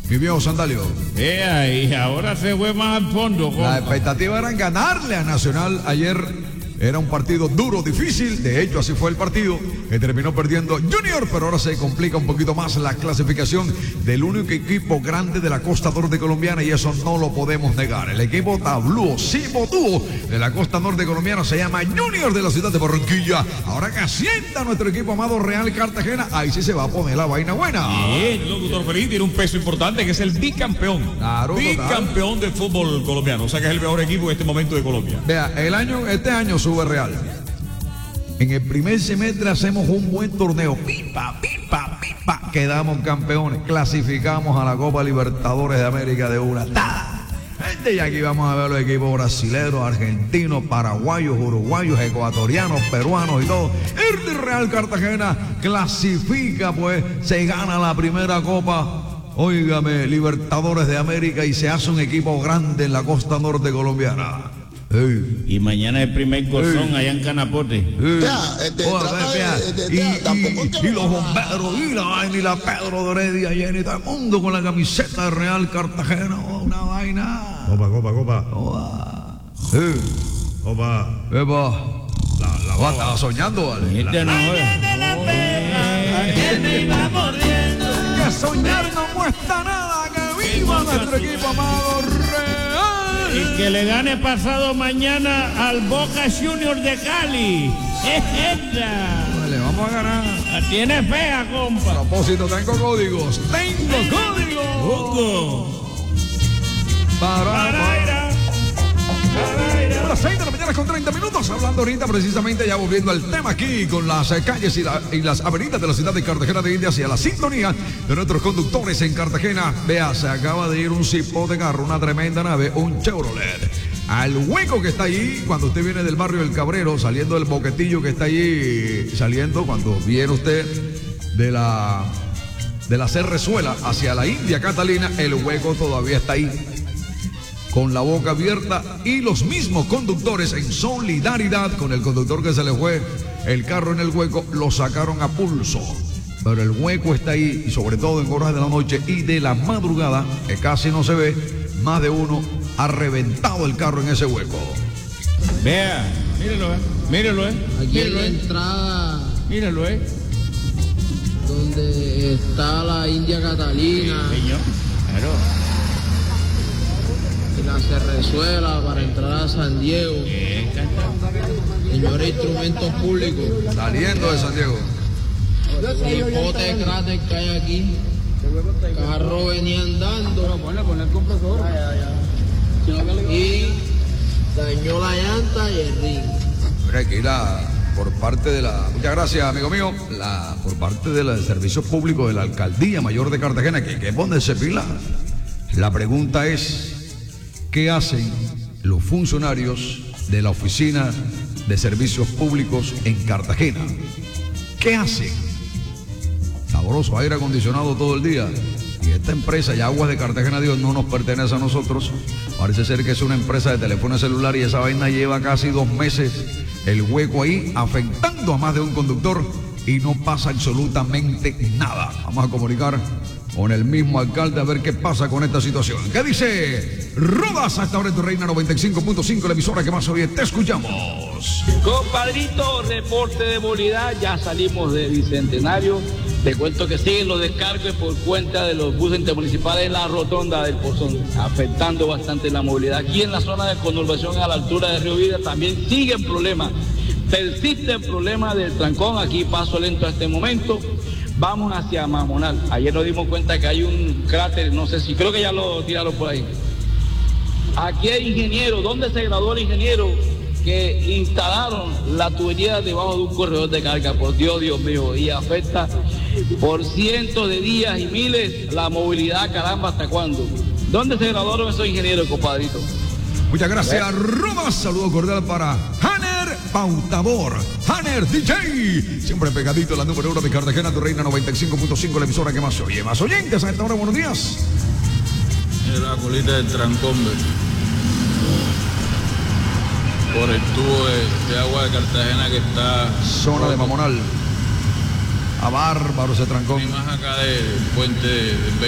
mi viejo Sandalio. Y ahora se fue más al fondo. La expectativa era ganarle a Nacional ayer. Era un partido duro, difícil. De hecho, así fue el partido, que terminó perdiendo Junior, pero ahora se complica un poquito más la clasificación del único equipo grande de la costa norte colombiana, y eso no lo podemos negar. El equipo tablúo, cibotúo de la costa norte colombiana se llama Junior de la ciudad de Barranquilla. Ahora que asienta nuestro equipo amado Real Cartagena, ahí sí se va a poner la vaina buena. El locutor feliz tiene un peso importante, que es el bicampeón. Claro, bicampeón del fútbol colombiano. O sea que es el mejor equipo en este momento de Colombia. Vea, este año sube Real. En el primer semestre hacemos un buen torneo. Pipa, pipa, pipa. Quedamos campeones. Clasificamos a la Copa Libertadores de América de una. Y aquí vamos a ver los equipos brasileños, argentinos, paraguayos, uruguayos, ecuatorianos, peruanos y todo. El Real Cartagena clasifica, pues, se gana la primera Copa, óigame, Libertadores de América, y se hace un equipo grande en la costa norte colombiana. Hey. Y mañana el primer gozón allá en Canapote. Y los bomberos, y la vaina, y la Pedro de Heredia, y todo el mundo con la camiseta de Real Cartagena. Una vaina. Copa. Opa. Epa. La estaba soñando, ¿vale? Que soñar no cuesta nada. Que viva nuestro equipo amado Real. Y que le gane pasado mañana al Boca Juniors de Cali. Vale, vamos a ganar. La tiene fea, compa. A propósito, tengo códigos. Para las 6 de la mañana con 30 minutos, hablando ahorita precisamente, ya volviendo al tema aquí con las calles y las avenidas de la ciudad de Cartagena de Indias, y a la sintonía de nuestros conductores en Cartagena. Vea, se acaba de ir un cipote de carro, una tremenda nave, un Chevrolet, al hueco que está allí cuando usted viene del barrio del Cabrero, saliendo del boquetillo que está allí, saliendo cuando viene usted de la Cerrezuela hacia la India Catalina. El hueco todavía está ahí, con la boca abierta, y los mismos conductores, en solidaridad con el conductor que se le fue el carro en el hueco, lo sacaron a pulso. Pero el hueco está ahí, y sobre todo en horas de la noche y de la madrugada, que casi no se ve, más de uno ha reventado el carro en ese hueco. Vea, mírelo, Aquí en la entrada, mírelo, donde está la India Catalina. Sí, señor. Claro. La Cerrezuela para entrar a San Diego. Señores, instrumentos públicos. Saliendo de San Diego. El bote de cráter que hay aquí. Carro venía andando. Poner el compresor. Y dañó la llanta y el ring. Mira, aquí por parte de la... Muchas gracias, amigo mío. Por parte del Servicio Público de la Alcaldía Mayor de Cartagena, que hay que ponerse pila. La pregunta es: ¿qué hacen los funcionarios de la Oficina de Servicios Públicos en Cartagena? ¿Qué hacen? Sabroso, aire acondicionado todo el día. Y esta empresa, ya Aguas de Cartagena, Dios, no nos pertenece a nosotros. Parece ser que es una empresa de teléfono celular, y esa vaina lleva casi 2 meses el hueco ahí, afectando a más de un conductor, y no pasa absolutamente nada. Vamos a comunicar con el mismo alcalde a ver qué pasa con esta situación. ¿Qué dice Rodas? A esta hora en tu Reina 95.5, la emisora que más oye. Te escuchamos. Compadrito, reporte de movilidad. Ya salimos de Bicentenario. Te cuento que siguen los descargues por cuenta de los buses intermunicipales en la rotonda del Pozón, afectando bastante la movilidad. Aquí en la zona de conurbación a la altura de Río Vida también siguen problemas. Persiste el problema del trancón. Aquí paso lento a este momento. Vamos hacia Mamonal. Ayer nos dimos cuenta que hay un cráter, no sé si, creo que ya lo tiraron por ahí. Aquí hay ingenieros. ¿Dónde se graduó el ingeniero que instalaron la tubería debajo de un corredor de carga? Por Dios mío, y afecta por cientos de días y miles la movilidad, caramba, ¿hasta cuándo? ¿Dónde se graduaron esos ingenieros, compadrito? Muchas gracias, Rodas. Saludo cordial para Hanner Pautador, Hanner DJ, siempre pegadito, la número 1 de Cartagena, tu Reina 95.5, la emisora que más se oye. Más oyentes a esta hora, buenos días. La colita del trancón, por el tubo de agua de Cartagena que está... Zona de Mamonal. A bárbaro ese trancón. Y más acá del puente de